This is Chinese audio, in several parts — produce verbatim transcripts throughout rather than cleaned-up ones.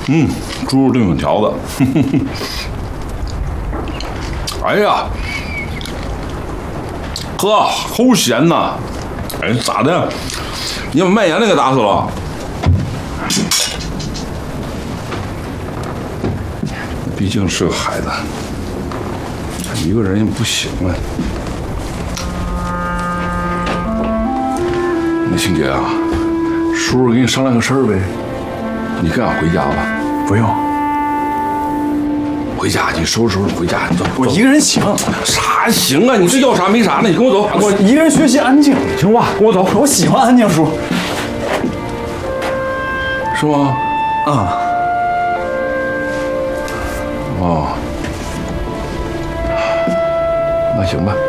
嗯，猪肉炖粉条子。哎呀，呵，齁咸呐！哎，咋的？你把麦芽那给打死了？毕竟是个孩子，一个人也不行啊。那欣姐啊，叔叔给你商量个事儿呗，你跟俺回家吧。 不用， 回家你收拾收拾回家，你走。 我一个人行。 啥行啊？你是要啥没啥呢？你跟我走。 我一个人学习安静，行吧？跟我走。我喜欢安静叔。 是吗？ 啊。 哦。那行吧。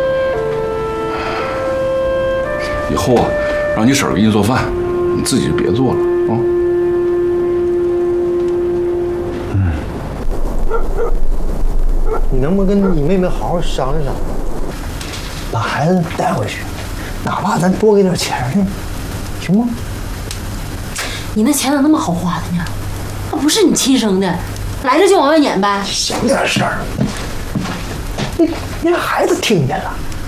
以后啊，让你婶儿给你做饭，你自己就别做了啊。 嗯。你能不能跟你妹妹好好商量商量，把孩子带回去，哪怕咱多给点钱呢，行吗？ 你那钱咋那么好花的呢？那不是你亲生的，来这就往外撵呗。 省点事儿，你你让孩子听见了。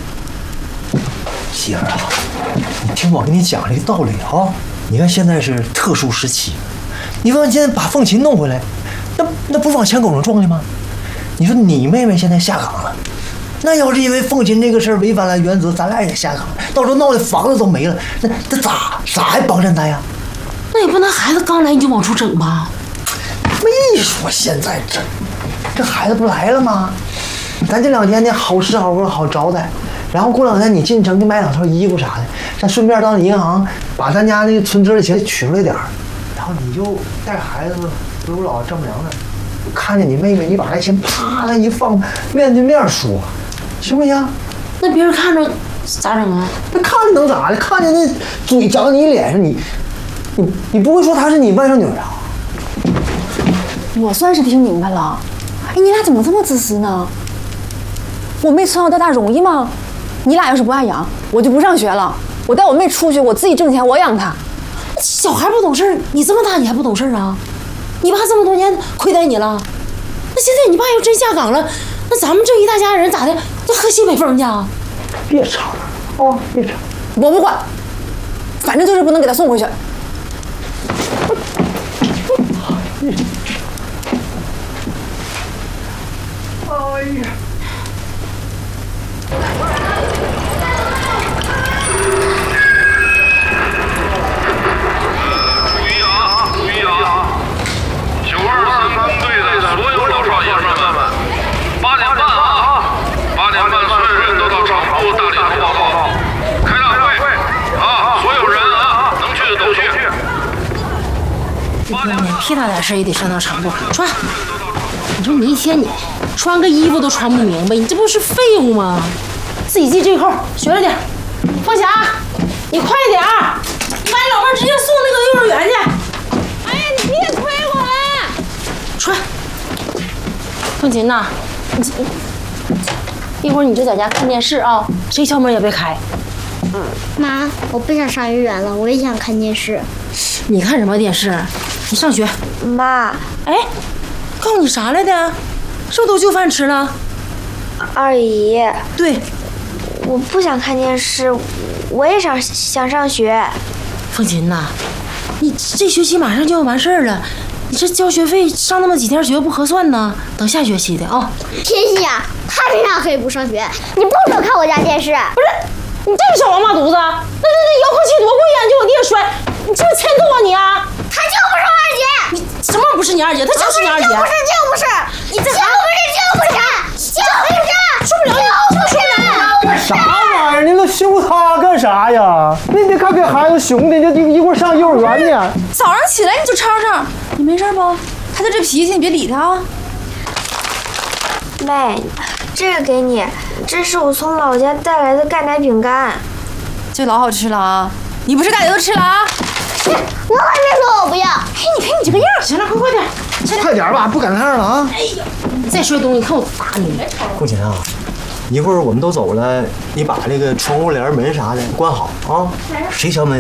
媳妇儿啊，你听我跟你讲这个道理啊！你看现在是特殊时期，你说现在把凤琴弄回来，那那不是往枪口上撞的吗？你说你妹妹现在下岗了，那要是因为凤琴这个事儿违反了原则，咱俩也下岗，到时候闹的房子都没了，那那咋咋还帮衬他呀？ 那也不能孩子刚来你就往出整吧？ 没说现在整，这孩子不来了吗？咱这两天呢好吃好喝好招待，然后过两天你进城去买两套衣服啥的，咱顺便到银行把咱家那个存折的钱取出来点儿，然后你就带孩子回我姥姥丈母娘那儿，看见你妹妹，你把这钱啪的一放，面对面说，行不行？ 那别人看着咋整啊？ 那看着能咋的？看见那嘴长你脸上，你你你不会说她是你外甥女啊？ 我算是听明白了。哎，你俩怎么这么自私呢？我妹从小到大容易吗？你俩要是不爱养，我就不上学了。我带我妹出去，我自己挣钱，我养她。 小孩不懂事，你这么大你还不懂事啊？你爸这么多年亏待你了，那现在你爸要真下岗了，那咱们这一大家人咋的？要喝西北风去啊？ 别吵了，哦，别吵， 我不管，反正就是不能给他送回去。 哎呀！ 注意啊！注意啊！九二三分队的所有老少爷们们，八点半啊！八点半，所有人都到厂部大礼堂报告，开大会啊！所有人啊，能去的都去。 这天天屁大点事也得上到厂部穿。你说你一天你穿个衣服都穿不明白，你这不是废物吗？自己系这个扣，学着点。凤霞，你快点儿，你把你老妹儿直接送那个幼儿园去。哎呀，你别推我了。穿。凤琴呐，你一会儿你就在家看电视啊，谁敲门也别开。 妈，我不想上幼儿园了，我也想看电视。 你看什么电视？你上学。 妈， 哎，告诉你啥来的？是不是都就饭吃了？ 二姨。 对。 我不想看电视，我也想想上学。 凤琴呐，你这学期马上就要完事儿了，你这交学费上那么几天学不合算呢？等下学期的啊。 天心呀，他这样可以不上学，你不准看我家电视。 不是，你这个小王八犊子，那那那遥控器多贵呀，你就往地上摔，你是不是欠揍啊你啊？ 他就不是我二姐。 你什么不是你二姐？他就是你二姐。 就不是就不是， 你这就不是就不是，就不是。 受不了你，就受不了你。 啥玩意儿？你都凶他干啥呀？那你看给孩子凶的，就一一会儿上幼儿园呢。 早上起来你就吵吵，你没事不？他就这脾气，你别理他啊。 妹，这个给你，这是我从老家带来的钙奶饼干， 这老好吃了啊！你不是大姐都吃了啊？ 我还没说我不要。 嘿，你看你这个样， 行了，快快点， 快点吧，不赶趟了啊！ 哎呀，你再摔东西，看我打你！ 凤琴啊，一会儿我们都走了，你把这个窗户帘门啥的关好啊，谁敲门